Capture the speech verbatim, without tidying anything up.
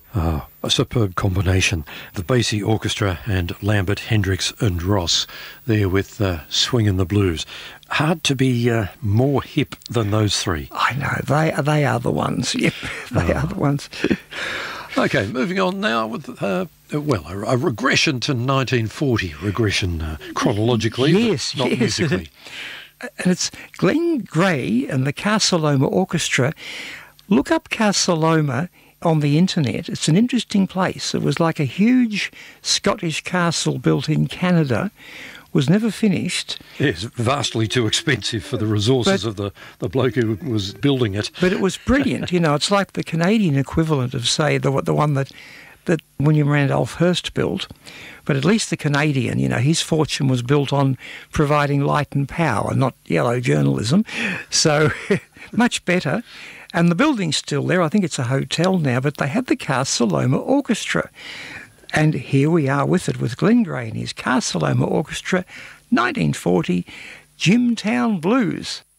Ah, a superb combination. The Basie Orchestra and Lambert, Hendricks and Ross there with uh, Swingin' the Blues. Hard to be uh, more hip than those three. I know, they, they are the ones. Yep, they oh. are the ones. OK, moving on now with, uh, well, a, a regression to nineteen forty, regression uh, chronologically, yes, but not yes. musically. And it's Glenn Gray and the Casa Loma Orchestra. Look up Casa Loma on the internet. It's an interesting place. It was like a huge Scottish castle built in Canada, was never finished. Yes, vastly too expensive for the resources but, of the, the bloke who was building it. But it was brilliant. You know, it's like the Canadian equivalent of, say, the the one that, that William Randolph Hearst built. But at least the Canadian, you know, his fortune was built on providing light and power, not yellow journalism. So much better. And the building's still there. I think it's a hotel now, but they had the Casa Loma Orchestra. And here we are with it, with Glenn Gray and his Casa Loma Orchestra, nineteen forty, Jimtown Blues.